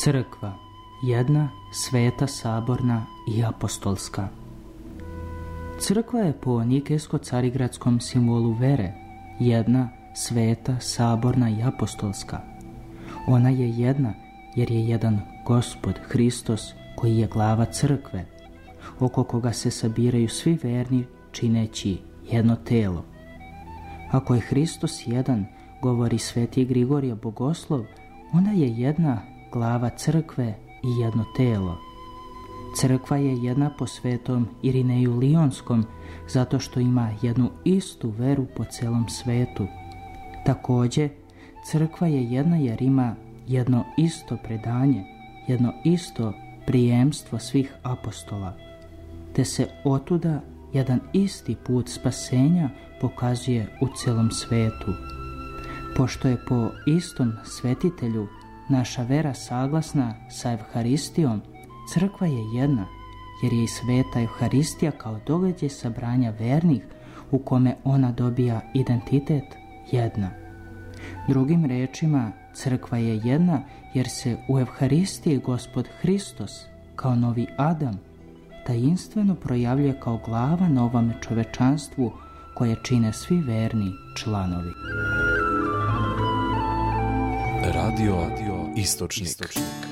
Crkva, jedna, sveta, saborna i apostolska. Crkva je po nikejsko-carigradskom simbolu vere, jedna, sveta, saborna i apostolska. Ona je jedna jer je jedan Gospod, Hristos, koji je glava crkve, oko koga se sabiraju svi verni čineći jedno telo. Ako je Hristos jedan, govori sveti Grigorije Bogoslov, onda je jedna glava crkve i jedno telo. Crkva je jedna po svetom Irineju Lionskom, zato što ima jednu istu veru po celom svetu. Također, crkva je jedna jer ima jedno isto predanje, jedno isto prijemstvo svih apostola, te se otuda jedan isti put spasenja pokazuje u celom svetu. Pošto je po istom svetitelju naša vera saglasna sa Evharistijom, crkva je jedna, jer je i sveta Evharistija kao događaj sabranja vernih u kome ona dobija identitet jedna. Drugim rečima, crkva je jedna jer se u Evharistiji Gospod Hristos kao novi Adam tajinstveno projavljuje kao glava na ovome čovečanstvu koje čine svi verni članovi. Radio Istočnik.